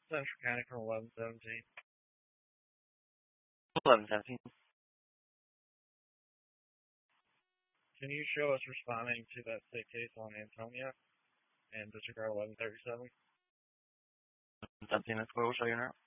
Central County from 1117. 1117. Can you show us responding to that state case on Antonia and disregard 1137? 17 is what we'll show you now.